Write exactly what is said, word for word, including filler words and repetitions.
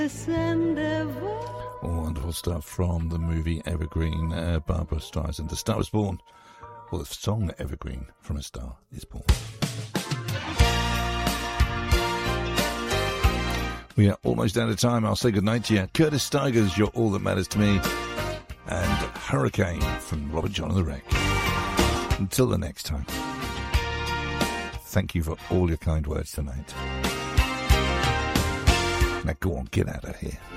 Wonderful stuff from the movie Evergreen. Uh, Barbara Streisand, A Star Is Born. Well, the song Evergreen, From a Star Is Born. We are almost out of time. I'll say goodnight to you. Curtis Stigers, You're All That Matters to Me. And Hurricane from Robert John and the Wreck. Until the next time. Thank you for all your kind words tonight. Now go on, get out of here.